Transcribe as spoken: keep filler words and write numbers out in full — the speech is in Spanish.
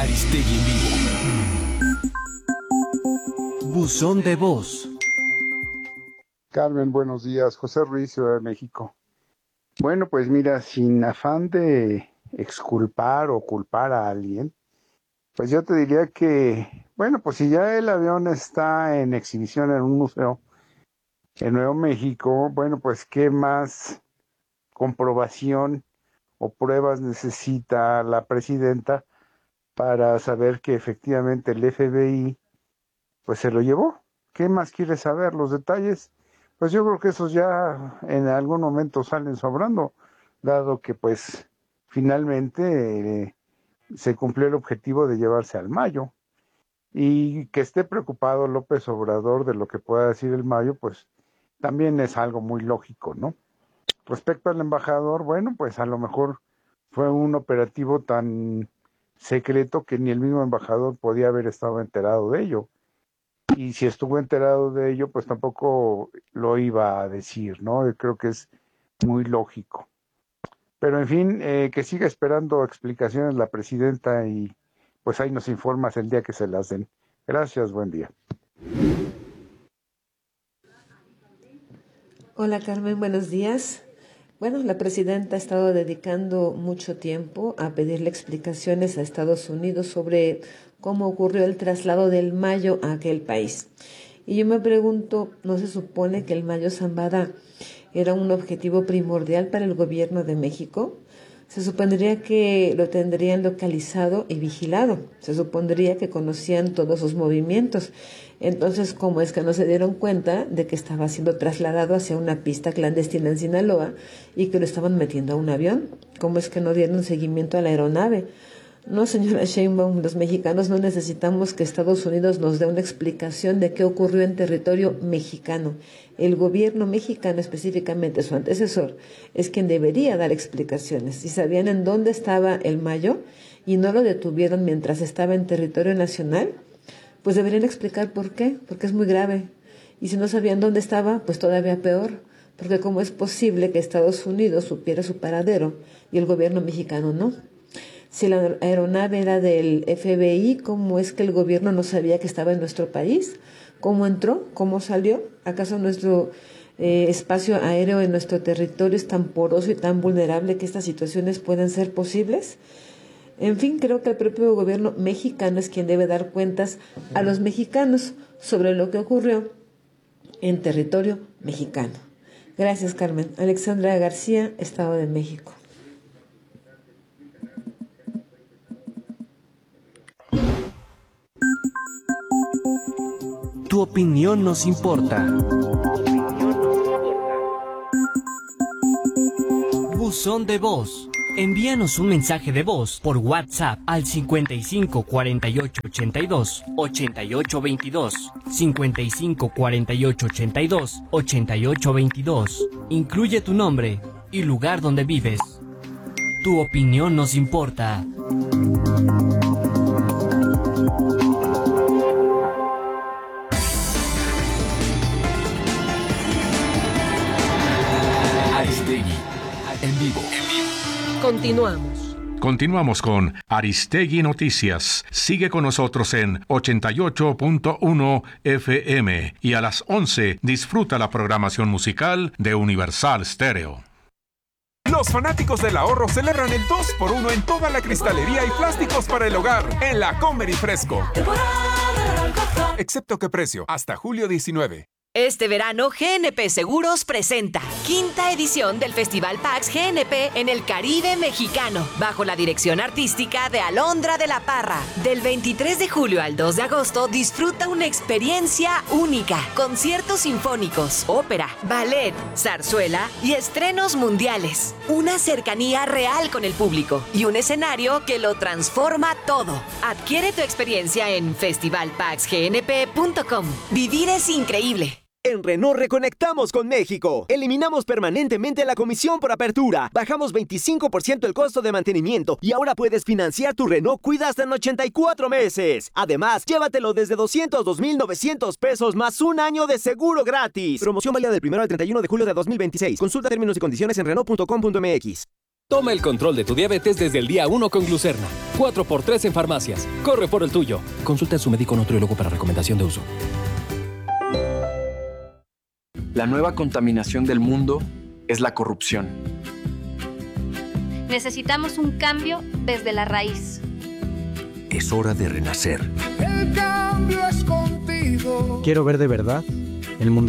Aristegui en vivo. Buzón de voz. Carmen, buenos días. José Ruiz, Ciudad de México. Bueno, pues mira, sin afán de exculpar o culpar a alguien, pues yo te diría que, bueno, pues si ya el avión está en exhibición en un museo en Nuevo México, bueno, pues qué más comprobación o pruebas necesita la presidenta para saber que efectivamente el F B I pues se lo llevó. ¿Qué más quiere saber? Los detalles, pues yo creo que esos ya en algún momento salen sobrando, dado que pues finalmente eh, se cumplió el objetivo de llevarse al Mayo. Y que esté preocupado López Obrador de lo que pueda decir el Mayo, pues también es algo muy lógico, ¿no? Respecto al embajador, bueno, pues a lo mejor fue un operativo tan secreto que ni el mismo embajador podía haber estado enterado de ello. Y si estuvo enterado de ello, pues tampoco lo iba a decir, ¿no? Yo creo que es muy lógico. Pero en fin, eh, que siga esperando explicaciones la presidenta y pues ahí nos informas el día que se las den. Gracias, buen día. Hola Carmen, buenos días. Bueno, la presidenta ha estado dedicando mucho tiempo a pedirle explicaciones a Estados Unidos sobre cómo ocurrió el traslado del Mayo a aquel país. Y yo me pregunto, ¿no se supone que el Mayo Zambada era un objetivo primordial para el gobierno de México? Se supondría que lo tendrían localizado y vigilado. Se supondría que conocían todos sus movimientos. Entonces, ¿cómo es que no se dieron cuenta de que estaba siendo trasladado hacia una pista clandestina en Sinaloa y que lo estaban metiendo a un avión? ¿Cómo es que no dieron seguimiento a la aeronave? No, señora Sheinbaum, los mexicanos no necesitamos que Estados Unidos nos dé una explicación de qué ocurrió en territorio mexicano. El gobierno mexicano, específicamente su antecesor, es quien debería dar explicaciones. Si sabían en dónde estaba el Mayo y no lo detuvieron mientras estaba en territorio nacional, pues deberían explicar por qué, porque es muy grave. Y si no sabían dónde estaba, pues todavía peor, porque ¿cómo es posible que Estados Unidos supiera su paradero y el gobierno mexicano no? Si la aeronave era del F B I, ¿cómo es que el gobierno no sabía que estaba en nuestro país? ¿Cómo entró? ¿Cómo salió? ¿Acaso nuestro eh, espacio aéreo en nuestro territorio es tan poroso y tan vulnerable que estas situaciones pueden ser posibles? En fin, creo que el propio gobierno mexicano es quien debe dar cuentas a los mexicanos sobre lo que ocurrió en territorio mexicano. Gracias, Carmen. Alexandra García, Estado de México. Tu opinión nos importa. Buzón de voz. Envíanos un mensaje de voz por WhatsApp al cincuenta y cinco cuarenta y ocho ochenta y dos ochenta y ocho veintidós, cincuenta y cinco cuarenta y ocho ochenta y dos ochenta y ocho veintidós. Incluye tu nombre y lugar donde vives. Tu opinión nos importa. Aristegui en vivo. Continuamos. Continuamos con Aristegui Noticias. Sigue con nosotros en ochenta y ocho punto uno F M y a las once disfruta la programación musical de Universal Stereo. Los fanáticos del ahorro celebran el dos por uno en toda la cristalería y plásticos para el hogar en la Comer y Fresco. Excepto que precio, hasta julio diecinueve. Este verano, G N P Seguros presenta quinta edición del Festival Pax G N P en el Caribe mexicano, bajo la dirección artística de Alondra de la Parra. Del veintitrés de julio al dos de agosto, disfruta una experiencia única. Conciertos sinfónicos, ópera, ballet, zarzuela y estrenos mundiales. Una cercanía real con el público y un escenario que lo transforma todo. Adquiere tu experiencia en festival pax g n p punto com. Vivir es increíble. En Renault reconectamos con México. Eliminamos permanentemente la comisión por apertura. Bajamos veinticinco por ciento el costo de mantenimiento y ahora puedes financiar tu Renault Cuida hasta en ochenta y cuatro meses. Además, llévatelo desde doscientos dos mil novecientos pesos más un año de seguro gratis. Promoción válida del primero al treinta y uno de julio de dos mil veintiséis. Consulta términos y condiciones en renault punto com punto m x. Toma el control de tu diabetes desde el día uno con Glucerna. cuatro por tres en farmacias. Corre por el tuyo. Consulta a su médico nutriólogo para recomendación de uso. La nueva contaminación del mundo es la corrupción. Necesitamos un cambio desde la raíz. Es hora de renacer. El cambio es contigo. Quiero ver de verdad el mundo